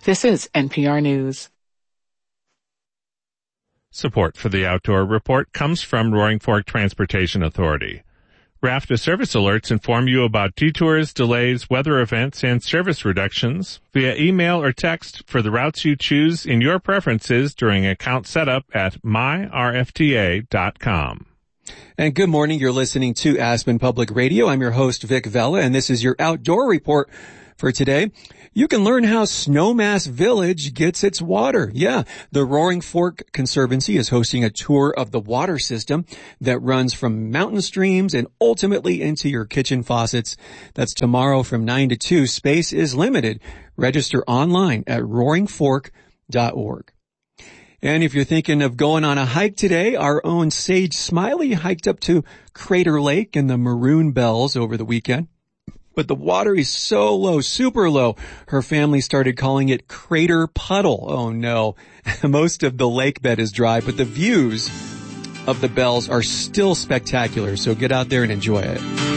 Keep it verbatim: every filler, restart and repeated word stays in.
This is N P R News. Support for the Outdoor Report comes from Roaring Fork Transportation Authority. RAFTA service alerts inform you about detours, delays, weather events, and service reductions via email or text for the routes you choose in your preferences during account setup at my r f t a dot com. And good morning. You're listening to Aspen Public Radio. I'm your host, Vic Vella, and this is your Outdoor Report for today. You can learn how Snowmass Village gets its water. Yeah, the Roaring Fork Conservancy is hosting a tour of the water system that runs from mountain streams and ultimately into your kitchen faucets. That's tomorrow from nine to two. Space is limited. Register online at roaring fork dot org. And if you're thinking of going on a hike today, our own Sage Smiley hiked up to Crater Lake and the Maroon Bells over the weekend. But the water is so low, super low, her family started calling it Crater Puddle. Oh no. Most of the lake bed is dry, but the views of the bells are still spectacular, so get out there and enjoy it.